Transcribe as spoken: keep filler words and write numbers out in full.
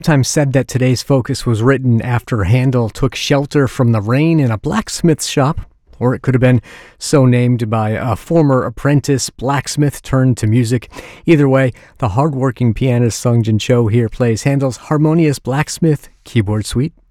Sometimes said that today's focus was written after Handel took shelter from the rain in a blacksmith's shop, or it could have been so named by a former apprentice blacksmith turned to music. Either way, the hardworking pianist Sung Jin Cho here plays Handel's Harmonious Blacksmith Keyboard Suite.